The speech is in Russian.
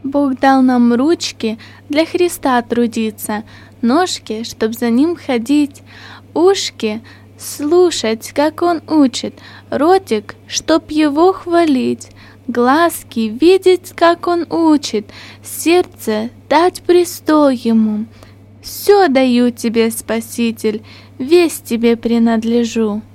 Бог дал нам ручки для Христа трудиться, ножки, чтоб за Ним ходить, ушки слушать, как Он учит, ротик, чтоб Его хвалить, глазки видеть, как Он учит, сердце дать престол Ему. Все даю тебе, Спаситель, весь тебе принадлежу.